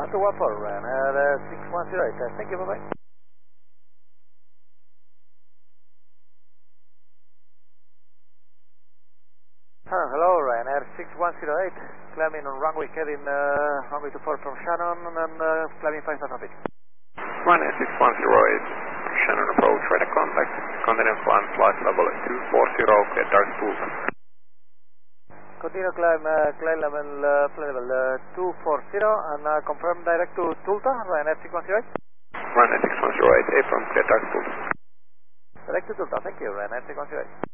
1214, Ryanair 6108. Thank you, bye-bye. Hello, Ryanair 6108. Climbing on runway heading runway 24 from Shannon and climbing 5,000 feet. Ryanair 6108, Shannon approach, radar contact, continental land flight level 240, clear dark pool. Continue climb level, flight level 240 and confirm direct to Tulta, Ryanair 6108. Ryanair 6108, Apron, clear dark pool. Direct to Tulta, thank you, Ryanair 6108.